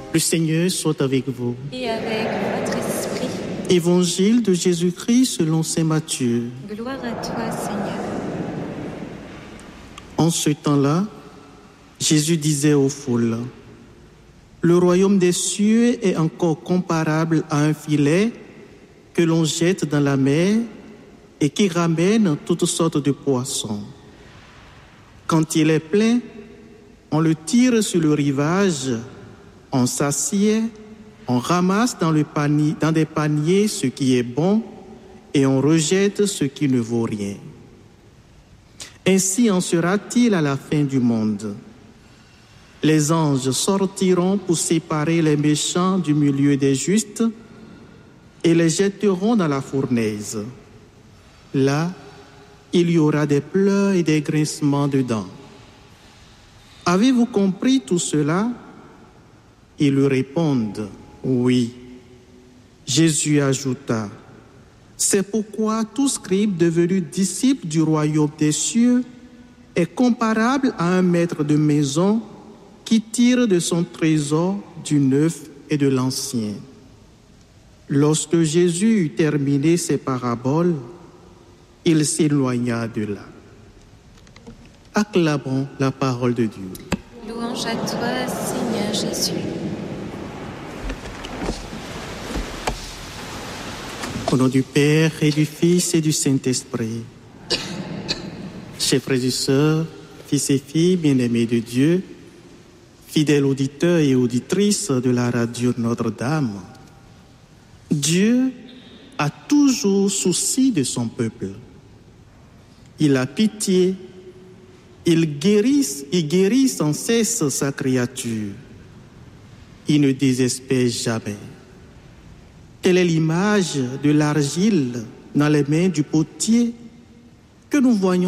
Le Seigneur soit avec vous. Et avec votre esprit. Évangile de Jésus-Christ selon saint Matthieu. Gloire à toi, Seigneur. En ce temps-là, Jésus disait aux foules, « Le royaume des cieux est encore comparable à un filet que l'on jette dans la mer et qui ramène toutes sortes de poissons. Quand il est plein, on le tire sur le rivage, on s'assied, on ramasse dans des paniers ce qui est bon et on rejette ce qui ne vaut rien. Ainsi en sera-t-il à la fin du monde. Les anges sortiront pour séparer les méchants du milieu des justes et les jetteront dans la fournaise. Là, il y aura des pleurs et des grincements de dents. Avez-vous compris tout cela? » Ils lui répondent, « Oui. » Jésus ajouta, « C'est pourquoi tout scribe devenu disciple du royaume des cieux est comparable à un maître de maison qui tire de son trésor du neuf et de l'ancien. » Lorsque Jésus eut terminé ses paraboles, il s'éloigna de là. Acclamons la parole de Dieu. Louange à toi, Seigneur Jésus. Au nom du Père et du Fils et du Saint-Esprit. Chers frères et sœurs, fils et filles bien-aimés de Dieu, fidèles auditeurs et auditrices de la radio Notre-Dame, Dieu a toujours souci de son peuple. Il a pitié, il guérit sans cesse sa créature. Il ne désespère jamais. Telle est l'image de l'argile dans les mains du potier que nous voyons